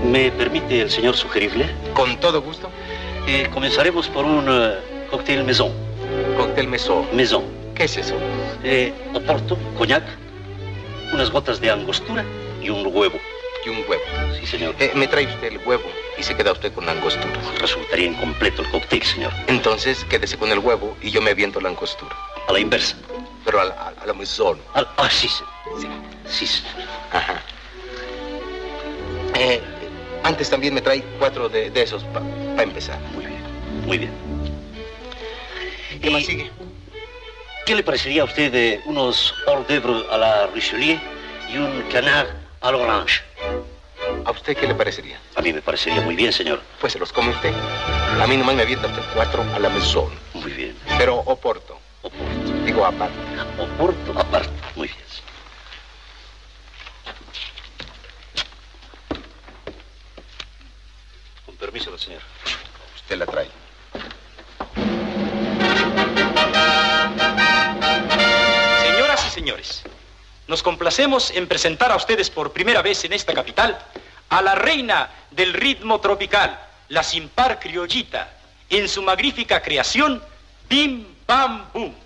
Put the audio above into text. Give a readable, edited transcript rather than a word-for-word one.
¿Me permite el señor sugerirle? Con todo gusto. Comenzaremos por un cóctel maison. Cóctel maison. Maison. ¿Qué es eso? Oporto, coñac, unas gotas de angostura y un huevo. Y un huevo. Sí, señor. Me trae usted el huevo y se queda usted con la angostura. Resultaría incompleto el cóctel, señor. Entonces, quédese con el huevo y yo me aviento la angostura. A la inversa. Pero a la maison. Sí, señor. Sí. Sí, señor. Ajá. Antes también me trae 4 de esos para empezar. Muy bien, muy bien. ¿Qué más sigue? ¿Qué le parecería a usted unos hors d'oeuvre a la Richelieu y un canard a l'orange? ¿A usted qué le parecería? A mí me parecería muy bien, señor. Pues se los come usted. A mí nomás me avienta usted 4 a la maison. Muy bien. Pero Oporto. Oporto. Digo aparte. Oporto aparte. Muy bien. Con permiso, señor. Usted la trae. Señoras y señores, nos complacemos en presentar a ustedes por primera vez en esta capital a la reina del ritmo tropical, la sin par criollita, en su magnífica creación, Bim Bam Boom.